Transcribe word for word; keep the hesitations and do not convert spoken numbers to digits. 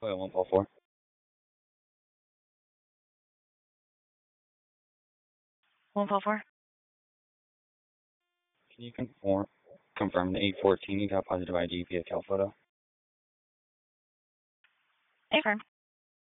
Oh, one four four. one four four. Can you confirm confirm the eight fourteen you got positive I D via cal photo? Affirm.